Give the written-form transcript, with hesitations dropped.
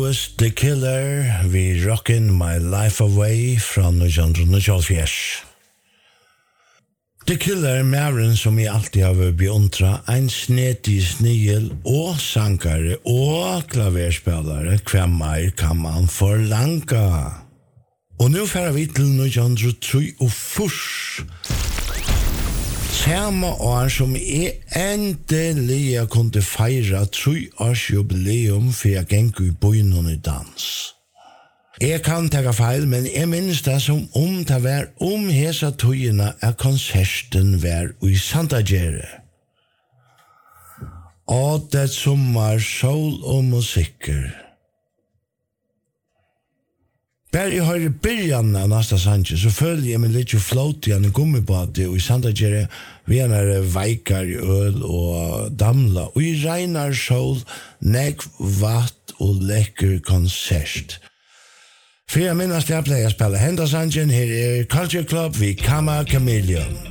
Was The Killer, vi Rockin' My Life Away fra 1974. The Killer, mæren som jeg alltid har beundra, en snedig snigel og sankare og klaverspelare, hver mer kan man forlanga. Og nu færer vi til 1903. Samme år som jeg endelig kunne feire 3-års jubileum for jeg gikk i byen i dans. Jeg kan ta feil, men jeg minns det som det var hesa tøyene at konserten var i Santagere. Og det sommer, sol og musikker. Bare jeg hører byrjan av næsta sannsyn, så føler jeg meg litt flott i en gummibate, og i Santagere vi er veikar i øl og damla, og i regnar sol, nekv vatt og lekker konsert. For jeg minnes det jeg pleier å spille Henda sannsyn, her Culture Club, vi Kama Chameleon.